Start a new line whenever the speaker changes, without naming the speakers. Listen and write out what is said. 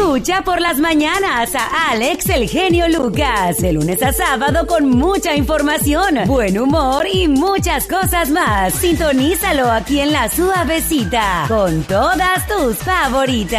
Escucha por las mañanas a Alex el genio Lucas, de lunes a sábado con mucha información, buen humor y muchas cosas más. Sintonízalo aquí en La Suavecita, con todas tus favoritas.